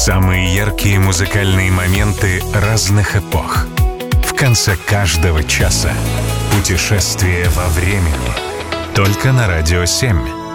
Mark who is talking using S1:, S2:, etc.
S1: Самые яркие музыкальные моменты разных эпох. В конце каждого часа путешествие во времени. Только на Радио 7.